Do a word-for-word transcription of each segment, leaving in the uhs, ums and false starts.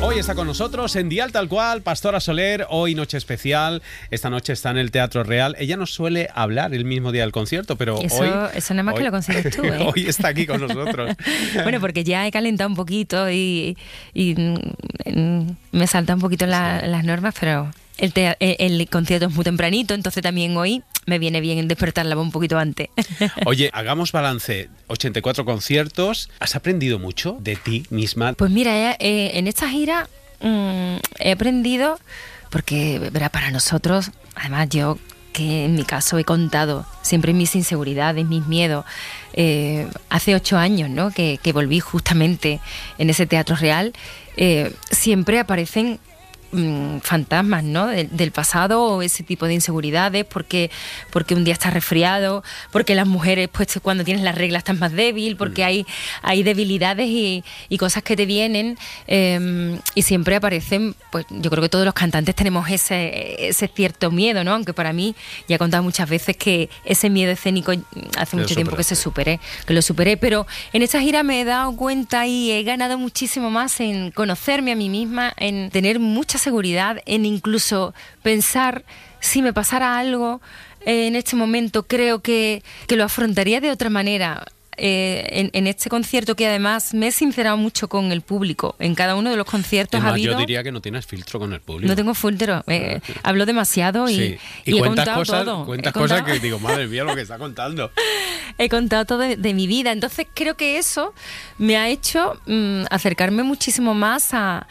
Hoy está con nosotros en Dial Tal Cual, Pastora Soler, hoy noche especial, esta noche está en el Teatro Real. Ella no suele hablar el mismo día del concierto, pero eso, hoy... Eso nada más hoy, que lo consigues tú, ¿eh? Hoy está aquí con nosotros. Bueno, porque ya he calentado un poquito y, y me saltan un poquito la, sí. las normas, pero el, te, el concierto es muy tempranito, entonces también hoy me viene bien despertarla un poquito antes. Oye, hagamos balance. ochenta y cuatro conciertos. ¿Has aprendido mucho de ti misma? Pues mira, eh, en esta gira mmm, he aprendido, porque verá, para nosotros, además yo que en mi caso he contado siempre mis inseguridades, mis miedos. Eh, hace ocho años, ¿no? que, que volví justamente en ese Teatro Real, eh, siempre aparecen fantasmas, ¿no? Del, del pasado o ese tipo de inseguridades, porque, porque un día estás resfriado, porque las mujeres pues cuando tienes las reglas estás más débil, porque hay, hay debilidades y, y cosas que te vienen eh, y siempre aparecen, pues yo creo que todos los cantantes tenemos ese, ese cierto miedo, ¿no? Aunque para mí, ya he contado muchas veces que ese miedo escénico hace mucho tiempo que se superé, que lo superé, pero en esta gira me he dado cuenta y he ganado muchísimo más en conocerme a mí misma, en tener muchas seguridad, en incluso pensar si me pasara algo eh, en este momento, creo que, que lo afrontaría de otra manera. Eh, en, en este concierto, que además me he sincerado mucho con el público, en cada uno de los conciertos además, ha habido... yo diría que no tienes filtro con el público. No tengo filtro, eh, hablo demasiado y, sí. y, y he cuentas contado cosas, todo. Cuentas he contado... cosas que digo, madre mía, lo que está contando. He contado todo de, de mi vida, entonces creo que eso me ha hecho mmm, acercarme muchísimo más a...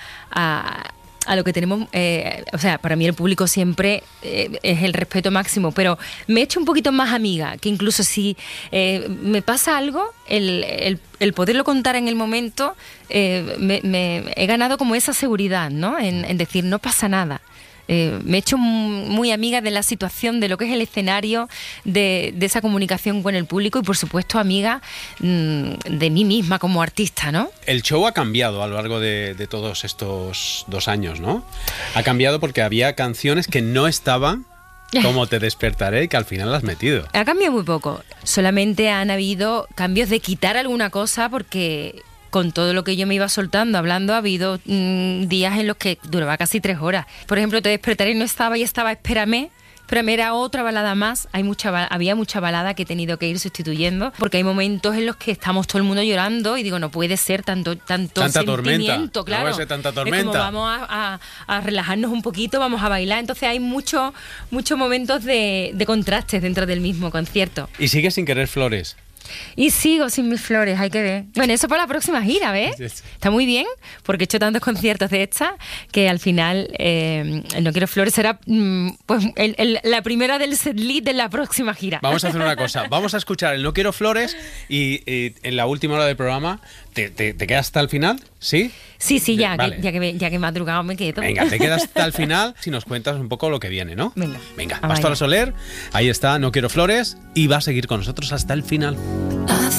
a a lo que tenemos, eh, o sea, para mí el público siempre eh, es el respeto máximo, pero me he hecho un poquito más amiga, que incluso si eh, me pasa algo, el, el, el poderlo contar en el momento, eh, me, me he ganado como esa seguridad, ¿no? En, en decir, no pasa nada. Eh, me he hecho muy amiga de la situación, de lo que es el escenario, de, de esa comunicación con el público y por supuesto amiga mmm, de mí misma como artista, ¿no? El show ha cambiado a lo largo de, de todos estos dos años, ¿no? Ha cambiado porque había canciones que no estaban como Te despertaré, que al final las has metido. Ha cambiado muy poco, solamente han habido cambios de quitar alguna cosa porque... Con todo lo que yo me iba soltando, hablando, ha habido mmm, días en los que duraba casi tres horas. Por ejemplo, Te despertaré no estaba y estaba Espérame. Espérame era otra balada más. Hay mucha, había mucha balada que he tenido que ir sustituyendo, porque hay momentos en los que estamos todo el mundo llorando y digo, no puede ser tanto, tanto tanta sentimiento. Tormenta. Claro. No puede ser tanta tormenta. Es como vamos a, a, a relajarnos un poquito, vamos a bailar. Entonces hay muchos muchos momentos de, de contrastes dentro del mismo concierto. ¿Y sigues sin querer flores? Y sigo sin mis flores, hay que ver. Bueno, eso para la próxima gira, ¿ves? Está muy bien, porque he hecho tantos conciertos de esta que al final eh, No quiero flores será mm, pues el, el, la primera del setlist de la próxima gira. Vamos a hacer una cosa, vamos a escuchar el No quiero flores y, y en la última hora del programa ¿te, te, te quedas hasta el final? ¿Sí? Sí, sí, ya, vale. que, ya, que, ya que me ha madrugado me quedo. Venga, te quedas hasta el final si nos cuentas un poco lo que viene, ¿no? Venga. Venga, Pastora Soler, ahí está, No quiero flores y va a seguir con nosotros hasta el final.